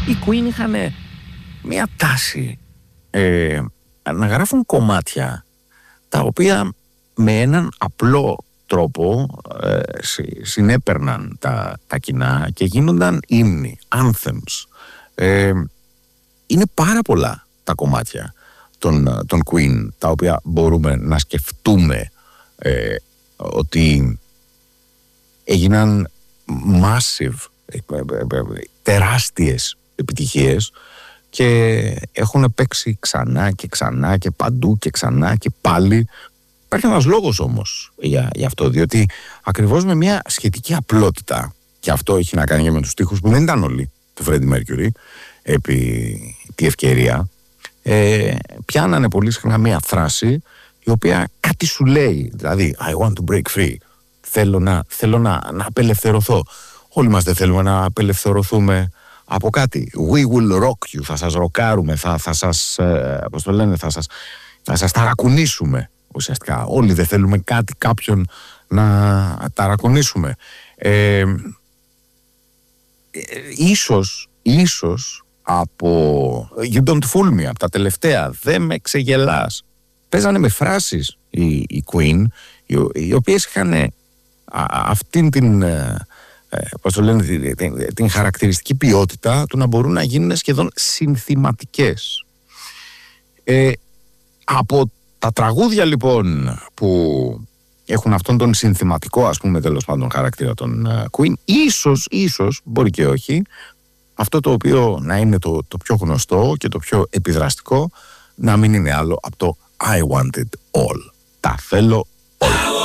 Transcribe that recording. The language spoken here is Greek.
Οι Queen είχαν μια τάση να γράφουν κομμάτια τα οποία με έναν απλό τρόπο συνέπαιρναν τα κοινά και γίνονταν ύμνοι, anthems. Είναι πάρα πολλά τα κομμάτια των Queen τα οποία μπορούμε να σκεφτούμε ότι έγιναν massive, τεράστιες επιτυχίες και έχουν παίξει ξανά και ξανά και παντού και ξανά και πάλι. Υπάρχει ένας λόγος όμως για αυτό, διότι ακριβώς με μια σχετική απλότητα, και αυτό έχει να κάνει και με τους στίχους που δεν ήταν όλοι του Freddie Mercury, επί τη ευκαιρία, πιάνανε πολύ συχνά μια φράση η οποία κάτι σου λέει, δηλαδή I want to break free, θέλω να απελευθερωθώ. Όλοι μας δεν θέλουμε να απελευθερωθούμε από κάτι. We will rock you, θα σας ροκάρουμε, θα σας, πώς το λένε, θα σας ταρακουνήσουμε. Ουσιαστικά όλοι δεν θέλουμε κάποιον να ταρακουνήσουμε. Ίσως από You Don't Fool Me, από τα τελευταία, δεν με ξεγελάς, παίζανε με φράσεις οι Queen, οι οποίες είχαν αυτήν την, πώς το λένε, την χαρακτηριστική ποιότητα του να μπορούν να γίνουν σχεδόν συνθηματικές. Από τα τραγούδια λοιπόν που έχουν αυτόν τον συνθηματικό, ας πούμε, τέλος πάντων χαρακτήρα των Queen, ίσως, μπορεί και όχι, αυτό το οποίο να είναι το πιο γνωστό και το πιο επιδραστικό να μην είναι άλλο από το I want it all. Τα θέλω όλα.